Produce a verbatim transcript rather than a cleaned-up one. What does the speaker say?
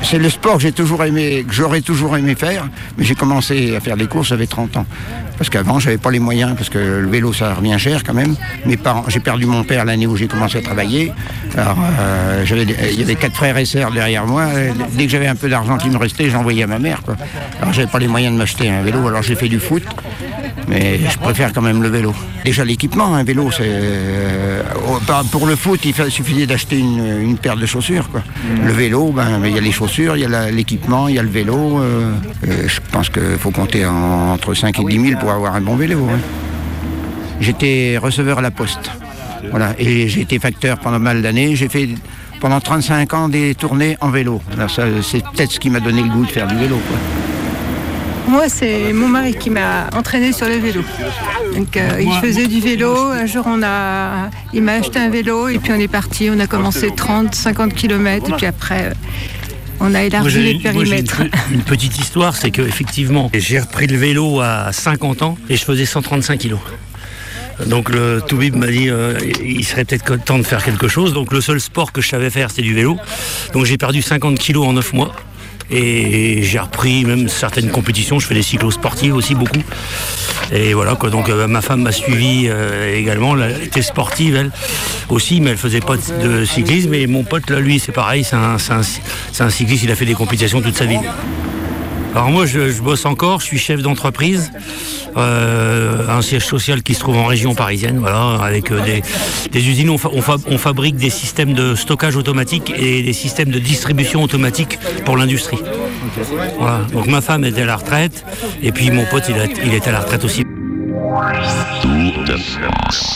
C'est le sport que j'ai toujours aimé, que j'aurais toujours aimé faire, mais j'ai commencé à faire des courses, j'avais trente ans. Parce qu'avant, j'avais pas les moyens, parce que le vélo, ça revient cher quand même. Mes parents, j'ai perdu mon père l'année où j'ai commencé à travailler. Alors, euh, j'avais, il y avait quatre frères et sœurs derrière moi. Dès que j'avais un peu d'argent qui me restait, j'envoyais à ma mère, quoi. Alors, j'avais pas les moyens de m'acheter un vélo, alors j'ai fait du foot. Mais je préfère quand même le vélo. Déjà l'équipement, un vélo, c'est euh, pour le foot, il suffisait d'acheter une, une paire de chaussures, quoi. Mmh. Le vélo, ben il y a les chaussures, il y a la, l'équipement, il y a le vélo. Euh, euh, je pense qu'il faut compter en, entre cinq et dix mille pour avoir un bon vélo. Hein. J'étais receveur à la poste, voilà, et j'ai été facteur pendant mal d'années. J'ai fait pendant trente-cinq ans des tournées en vélo. Alors ça, c'est peut-être ce qui m'a donné le goût de faire du vélo, quoi. Moi, c'est mon mari qui m'a entraîné sur le vélo. Donc, euh, il faisait du vélo. Un jour, on a, il m'a acheté un vélo et puis on est parti. On a commencé trente, cinquante kilomètres et puis après, euh, on a élargi moi, les périmètres. Moi, j'ai une, une petite histoire, c'est qu'effectivement, j'ai repris le vélo à cinquante ans et je faisais cent trente-cinq kilos. Donc le Toubib m'a dit euh, il serait peut-être temps de faire quelque chose. Donc le seul sport que je savais faire, c'était du vélo. Donc j'ai perdu cinquante kilos en neuf mois. Et j'ai repris même certaines compétitions, je fais des cyclos sportifs aussi beaucoup. Et voilà quoi, donc euh, ma femme m'a suivi euh, également, elle était sportive elle aussi, mais elle faisait pas de cyclisme. Et mon pote là, lui c'est pareil, c'est un, c'est un, c'est un cycliste, il a fait des compétitions toute sa vie. Alors moi je, je bosse encore, je suis chef d'entreprise, euh, un siège social qui se trouve en région parisienne, voilà, avec euh, des, des usines. On, fa, on, fa, on fabrique des systèmes de stockage automatique et des systèmes de distribution automatique pour l'industrie. Voilà. Donc ma femme était à la retraite et puis mon pote il, a, il était à la retraite aussi. Tour de France.